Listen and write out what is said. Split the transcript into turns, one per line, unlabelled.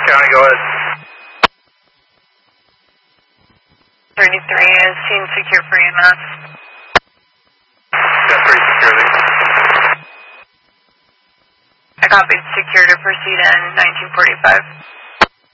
County, go ahead.
33 is seen secure for EMS.
10-3 security.
I copied secure to proceed in 1945.